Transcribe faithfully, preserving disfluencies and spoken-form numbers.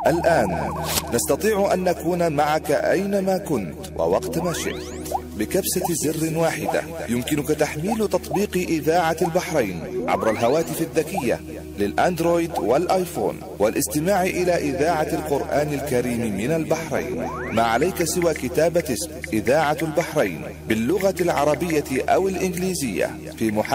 الآن نستطيع أن نكون معك أينما كنت ووقت ما شئت. بكبسة زر واحدة يمكنك تحميل تطبيق إذاعة البحرين عبر الهواتف الذكية للأندرويد والآيفون والاستماع إلى إذاعة القرآن الكريم من البحرين. ما عليك سوى كتابة اسم إذاعة البحرين باللغة العربية أو الإنجليزية في محادثة